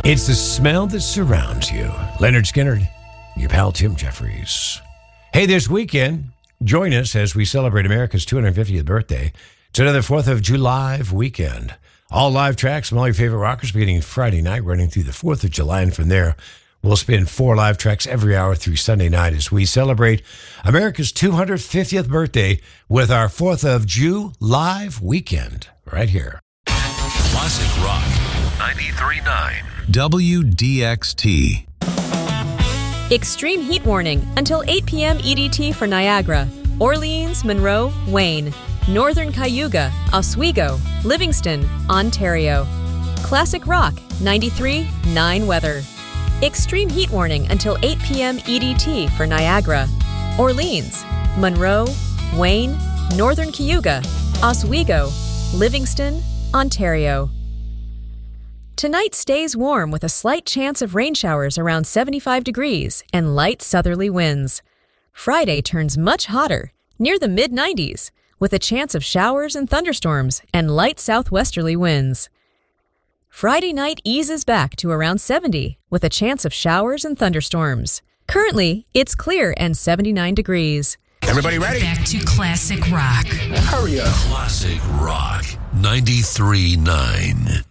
It's the smell that surrounds you. Leonard Skinner, your pal Tim Jeffries. Hey, this weekend, join us as we celebrate America's 250th birthday. It's another 4th of July weekend. All live tracks from all your favorite rockers beginning Friday night, running through the 4th of July. And from there, we'll spin 4 live tracks every hour through Sunday night as we celebrate America's 250th birthday with our 4th of July weekend right here. Classic Rock 93.9 WDXT. Extreme heat warning until 8 p.m. EDT for Niagara, Orleans, Monroe, Wayne, Northern Cayuga, Oswego, Livingston, Ontario. Classic Rock 93.9 weather. Extreme heat warning until 8 p.m. EDT for Niagara, Orleans, Monroe, Wayne, Northern Cayuga, Oswego, Livingston, Ontario. Tonight stays warm with a slight chance of rain showers around 75 degrees and light southerly winds. Friday turns much hotter, near the mid-90s, with a chance of showers and thunderstorms and light southwesterly winds. Friday night eases back to around 70, with a chance of showers and thunderstorms. Currently, it's clear and 79 degrees. Everybody ready? Back to Classic Rock. Hurry up. Classic Rock 93.9.